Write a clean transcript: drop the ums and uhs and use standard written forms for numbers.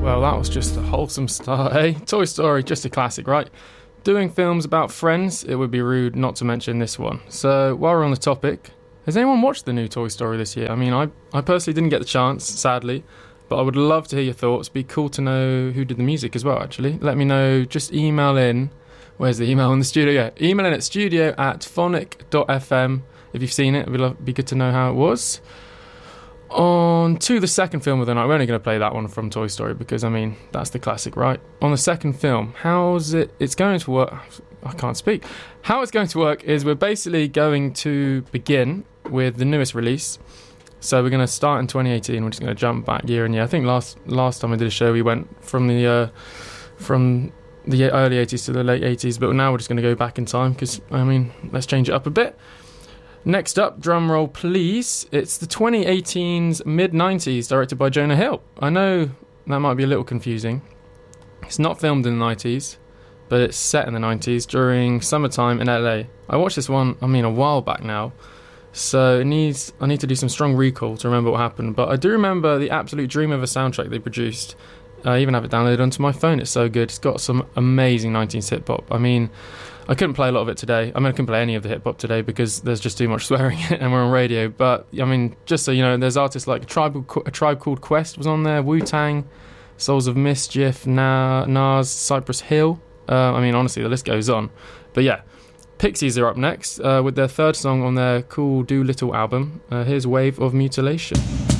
Well, that was just a wholesome start, eh? Toy Story, just a classic, right? Doing films about friends, it would be rude not to mention this one. So, while we're on the topic, has anyone watched the new Toy Story this year? I mean, I personally didn't get the chance, sadly, but I would love to hear your thoughts. Be cool to know who did the music as well, actually. Let me know, just email in. Where's the email in the studio? Yeah, email in at studio@phonic.fm. If you've seen it, it would be good to know how it was. On to the second film of the night. We're only going to play that one from Toy Story because, I mean, that's the classic, right? On the second film, it's going to work. I can't speak. How it's going to work is we're basically going to begin with the newest release. So we're going to start in 2018. We're just going to jump back year and year. I think last time I did a show, we went from the early 80s to the late 80s, but now we're just going to go back in time because, I mean, let's change it up a bit. Next up, drum roll please, it's the 2018's Mid-90s, directed by Jonah Hill. I know that might be a little confusing. It's not filmed in the 90s, but it's set in the 90s during summertime in LA. I watched this one, a while back now, so I need to do some strong recall to remember what happened, but I do remember the absolute dream of a soundtrack they produced. I even have it downloaded onto my phone, it's so good. It's got some amazing 90s hip-hop. I couldn't play a lot of it today. I couldn't play any of the hip-hop today because there's just too much swearing and we're on radio. But, just so you know, there's artists like A Tribe Called Quest was on there, Wu-Tang, Souls of Mischief, Nas, Cypress Hill. Honestly, the list goes on. But yeah, Pixies are up next with their third song on their Cool Do Little album. Here's Wave of Mutilation.